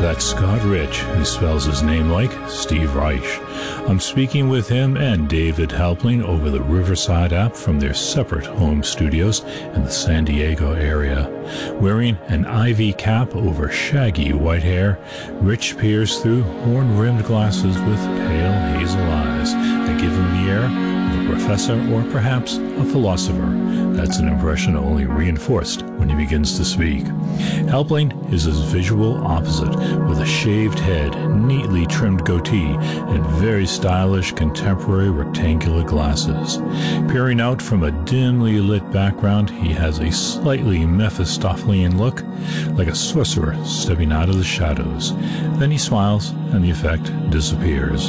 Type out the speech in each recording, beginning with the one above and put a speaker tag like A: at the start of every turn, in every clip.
A: That's Scott Rich, who spells his name like Steve Reich. I'm speaking with him and David Halpling over the Riverside app from their separate home studios in the San Diego area. Wearing an ivy cap over shaggy white hair, Rich peers through horn-rimmed glasses with pale hazel eyes that give him the air of a professor or perhaps a philosopher. That's an impression only reinforced when he begins to speak. Halpling is his visual opposite, with a shaved head, neatly trimmed goatee, and very stylish contemporary rectangular glasses. Peering out from a dimly lit background, he has a slightly Mephistophelian look, like a sorcerer stepping out of the shadows. Then he smiles, and the effect disappears.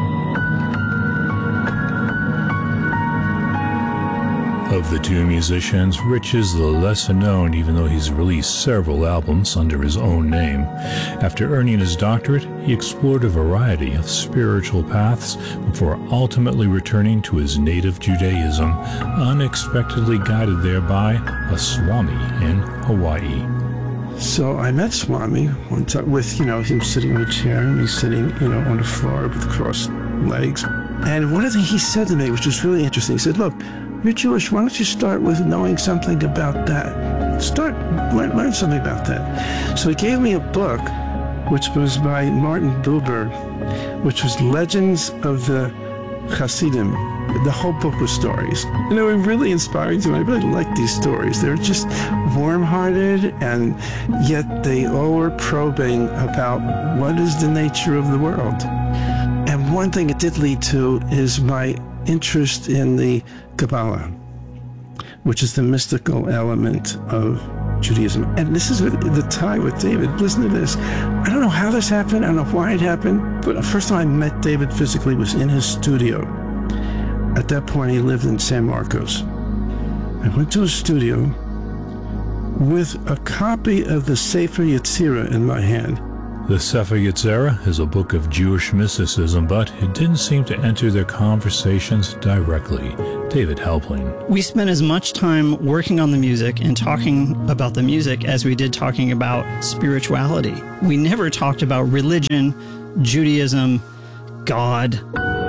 A: Of the two musicians, Rich is the lesser known, even though he's released several albums under his own name. After earning his doctorate, he explored a variety of spiritual paths before ultimately returning to his native Judaism, unexpectedly guided there by a Swami in Hawaii.
B: So I met Swami one time with, him sitting in a chair and me sitting, on the floor with crossed legs. And one of the things he said to me, which was really interesting, he said, look, you're Jewish, why don't you start with knowing something about that? Learn something about that. So he gave me a book, which was by Martin Buber, which was Legends of the Hasidim. The whole book was stories. It was really inspiring to me. I really liked these stories. They were just warm-hearted, and yet they all were probing about what is the nature of the world. And one thing it did lead to is my interest in the Kabbalah, which is the mystical element of Judaism. And this is the tie with David. Listen to this. I don't know how this happened. I don't know why it happened. But the first time I met David physically was in his studio. At that point, he lived in San Marcos. I went to his studio with a copy of the Sefer Yetzirah in my hand.
A: The Sefer Yetzirah is a book of Jewish mysticism, but it didn't seem to enter their conversations directly. David Halpling.
C: We spent as much time working on the music and talking about the music as we did talking about spirituality. We never talked about religion, Judaism, God.